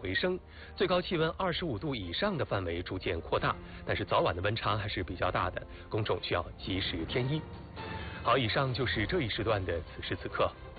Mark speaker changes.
Speaker 1: 回升，最高气温25度以上的范围逐渐扩大，但是早晚的温差还是比较大的，公众需要及时添衣。好，以上就是这一时段的此时此刻。